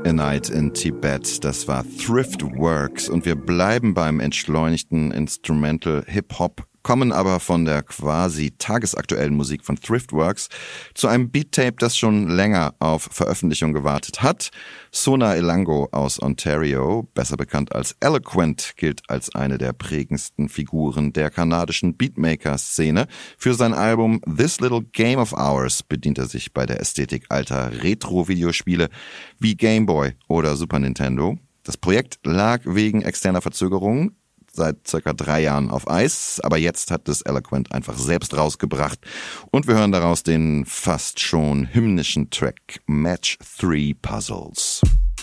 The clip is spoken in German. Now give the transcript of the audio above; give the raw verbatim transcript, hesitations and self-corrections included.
A Night in Tibet, das war Thriftworks und wir bleiben beim entschleunigten Instrumental Hip-Hop, kommen aber von der quasi tagesaktuellen Musik von Thriftworks zu einem Beat-Tape, das schon länger auf Veröffentlichung gewartet hat. Sona Elango aus Ontario, besser bekannt als Eloquent, gilt als eine der prägendsten Figuren der kanadischen Beatmaker-Szene. Für sein Album This Little Game of Ours bedient er sich bei der Ästhetik alter Retro-Videospiele wie Game Boy oder Super Nintendo. Das Projekt lag wegen externer Verzögerungen seit circa drei Jahren auf Eis, aber jetzt hat es Eloquent einfach selbst rausgebracht und wir hören daraus den fast schon hymnischen Track Match Three Puzzles.